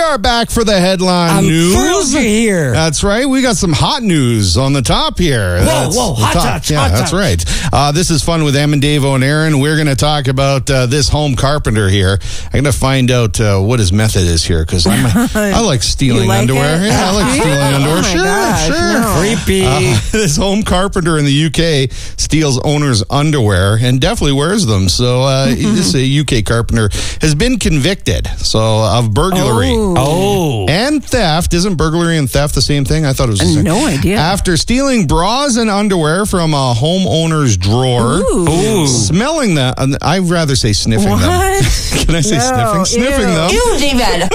are back for the headline news. I'm thrilled you're here. That's right. We got some hot news on the top here. Whoa, hot touch. Yeah, that's right. This is Fun with Em and Dave and Aaron. We're going to talk about this home carpenter here. I'm going to find out what his method is here because I like stealing underwear. It? Yeah, I like stealing underwear. Sure. No. Creepy. This home carpenter in the UK steals owners' underwear and definitely wears them. So this UK carpenter has been convicted of burglary and theft. Isn't burglary and theft the same thing? I thought it was the same. No idea. After stealing bras and underwear from a homeowner's drawer, smelling them. I'd rather say sniffing them. Can I say sniffing? Sniffing them. Ew, David.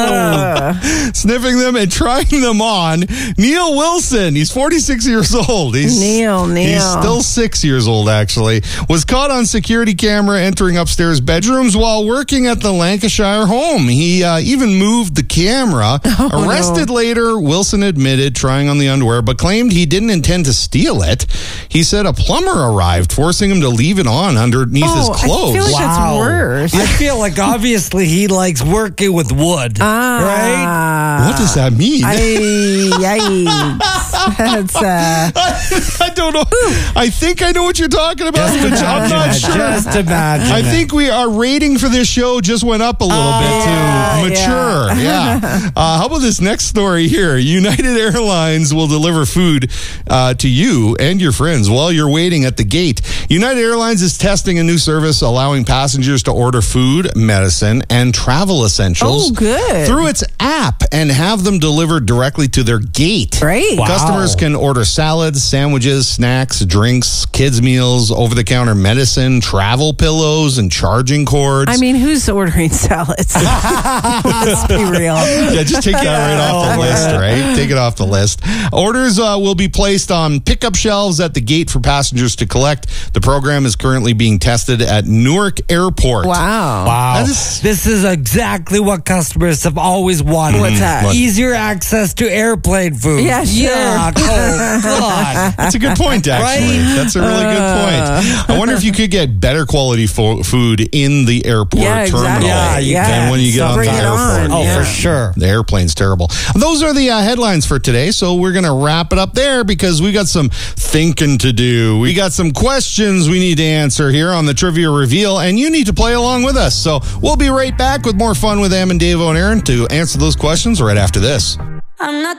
Sniffing them and trying them on. Neil Wilson, he's 46 years old. Neil. He's still 6 years old, actually. Was caught on security camera entering upstairs bedrooms while working at the Lancashire home. He even moved the camera. Arrested later, Wilson admitted trying on the underwear, but claimed he didn't intend to steal it. He said a plumber arrived, forcing him to leave it on underneath his clothes. I feel like that's worse. I feel like obviously he likes working with wood, right? What does that mean? Yikes. That's, I don't know. I think I know what you're talking about, but I'm not sure. Just imagine. I think our rating for this show just went up a little bit to mature. Yeah. How about this next story here? United Airlines will deliver food to you and your friends while you're waiting at the gate. United Airlines is testing a new service allowing passengers to order food, medicine, and travel essentials through its app and have them delivered directly to their gate. Great. Wow. Customers can order salads, sandwiches, snacks, drinks, kids' meals, over-the-counter medicine, travel pillows, and charging cords. I mean, who's ordering salads? Let's be real. Yeah, just take that right off the list, right? Take it off the list. Orders will be placed on pickup shelves at the gate for passengers to collect. The program is currently being tested at Newark Airport. Wow. This is exactly what customers have always wanted. What's that? What? Easier access to airplane food. Yeah, sure. Yeah, oh, God. That's a good point, actually. Right? That's a really good point. I wonder if you could get better quality food in the airport terminal than when you get on the airport. For sure. The airplane's terrible. Those are the headlines for today, so we're going to wrap it up there because we got some thinking to do. We got some questions we need to answer here on the Trivia Reveal, and you need to play along with us. So we'll be right back with more fun with Em and Dave and Aaron to answer those questions right after this. I'm not